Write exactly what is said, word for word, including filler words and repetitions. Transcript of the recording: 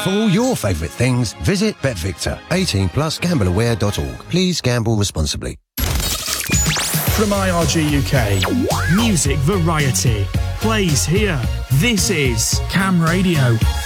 For all your favourite things, visit BetVictor. eighteen plus gamble aware dot org. Please gamble responsibly. From I R G U K, music variety plays here. This is Cam Radio.